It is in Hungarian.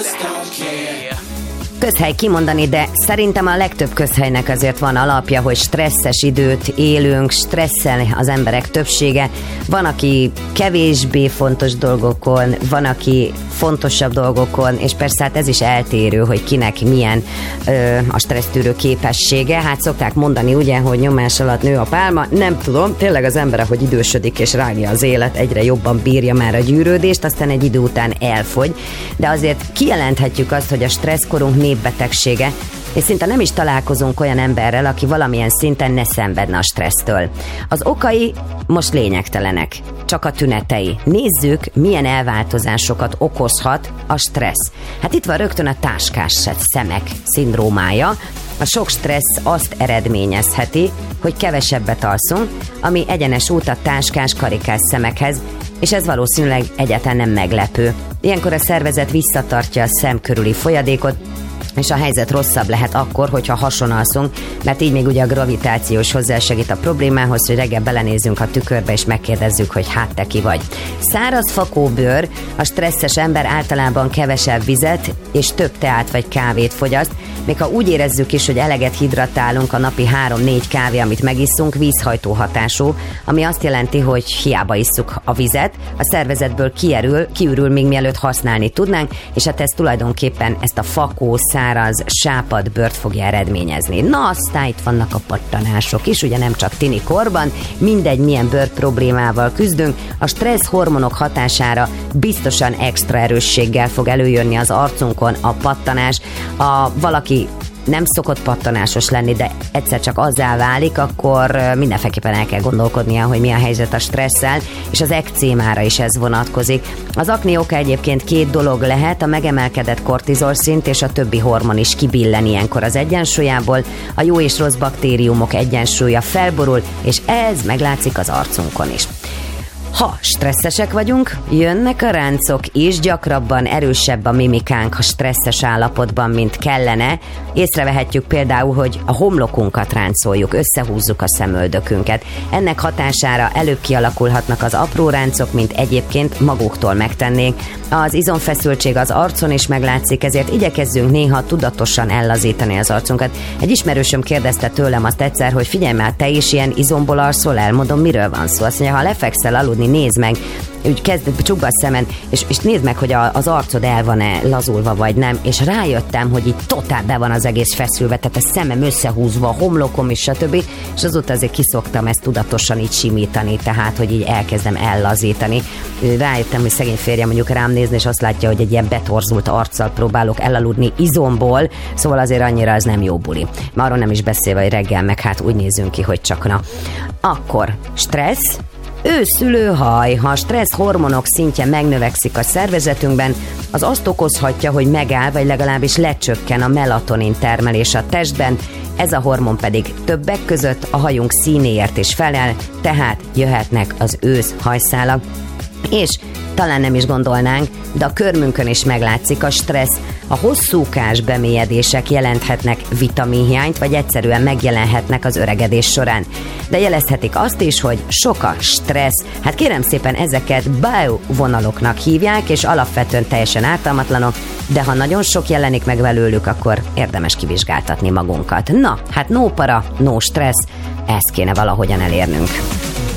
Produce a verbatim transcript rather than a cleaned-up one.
Közhely kimondani, de szerintem a legtöbb közhelynek azért van alapja, hogy stresszes időt élünk, stresszel az emberek többsége. Van, aki kevésbé fontos dolgokon, van, aki fontosabb dolgokon, és persze hát ez is eltérő, hogy kinek milyen ö, a stressztűrő képessége. Hát szokták mondani ugye, hogy nyomás alatt nő a pálma. Nem tudom, tényleg az ember, ahogy idősödik és rágja az élet, egyre jobban bírja már a gyűrődést, aztán egy idő után elfogy. De azért kijelenthetjük azt, hogy a stresszkorunk népbetegsége, és szinte nem is találkozunk olyan emberrel, aki valamilyen szinten ne szenvedne a stressztől. Az okai most lényegtelenek, csak a tünetei. Nézzük, milyen elváltozásokat okozhat a stressz. Hát itt van rögtön a táskás szemek szindrómája. A sok stressz azt eredményezheti, hogy kevesebbet alszunk, ami egyenes út a táskás karikás szemekhez, és ez valószínűleg egyáltalán nem meglepő. Ilyenkor a szervezet visszatartja a szem körüli folyadékot, és a helyzet rosszabb lehet akkor, hogyha hason alszunk, mert így még ugye a gravitációs hozzásegít a problémához, hogy reggel belenézzünk a tükörbe, és megkérdezzük, hogy hát te ki vagy. Száraz fakóbőr, a stresszes ember általában kevesebb vizet és több teát vagy kávét fogyaszt, még ha úgy érezzük is, hogy eleget hidratálunk, a napi három-négy kávé, amit megisszunk, vízhajtó hatású, ami azt jelenti, hogy hiába isszuk a vizet, a szervezetből kiürül, kiürül még mielőtt használni tudnánk, és hát ez tulajdonképpen ezt a fakó, száraz, sápad bőrt fogja eredményezni. Na, aztán itt vannak a pattanások is, ugye nem csak tini korban, mindegy milyen bőr problémával küzdünk, a stressz hormonok hatására biztosan extra erősséggel fog előjönni az arcunkon a pattanás. A valaki nem szokott pattanásos lenni, de egyszer csak azzá válik, akkor mindenféleképpen el kell gondolkodnia, hogy mi a helyzet a stresszel, és az ekcémára is ez vonatkozik. Az akné oka egyébként két dolog lehet, a megemelkedett kortizol szint és a többi hormon is kibillen ilyenkor az egyensúlyából, a jó és rossz baktériumok egyensúlya felborul, és ez meglátszik az arcunkon is. Ha stresszesek vagyunk, jönnek a ráncok is, gyakrabban erősebb a mimikánk, ha stresszes állapotban, mint kellene. Észrevehetjük például, hogy a homlokunkat ráncoljuk, összehúzzuk a szemöldökünket. Ennek hatására előbb kialakulhatnak az apró ráncok, mint egyébként maguktól megtennék. Az izomfeszültség az arcon is meglátszik, ezért igyekezzünk néha tudatosan ellazítani az arcunkat. Egy ismerősöm kérdezte tőlem azt egyszer, hogy figyelj már, te is ilyen izomból alszol, elmondom, miről van szó. Azt mondja, ha lefekszel aludni, nézd meg, úgy kezd csuggass szemen, és, és nézd meg, hogy a, az arcod el van-e lazulva, vagy nem, és rájöttem, hogy itt totál be van az egész feszülve, tehát a szemem összehúzva, a homlokom is, stb. És azóta azért kiszoktam ezt tudatosan így simítani, tehát, hogy így elkezdem ellazítani. Rájöttem, hogy szegény férjem mondjuk rám nézni, és azt látja, hogy egy ilyen betorzult arccal próbálok elaludni izomból, szóval azért annyira ez nem jó buli. Már arról nem is beszélve, hogy reggel meg hát úgy nézünk ki, hogy csak na. Akkor stressz, őszülő haj. Ha a stressz hormonok szintje megnövekszik a szervezetünkben, az azt okozhatja, hogy megáll, vagy legalábbis lecsökken a melatonin termelés a testben, ez a hormon pedig többek között a hajunk színéért is felel, tehát jöhetnek az ősz hajszálak. És talán nem is gondolnánk, de a körmünkön is meglátszik a stressz. A hosszúkás bemélyedések jelenthetnek vitaminhiányt, vagy egyszerűen megjelenhetnek az öregedés során. De jelezhetik azt is, hogy sok a stressz. Hát kérem szépen, ezeket biovonaloknak hívják, és alapvetően teljesen ártalmatlanok, de ha nagyon sok jelenik meg belőlük, akkor érdemes kivizsgáltatni magunkat. Na, hát no para, no stressz, ezt kéne valahogyan elérnünk.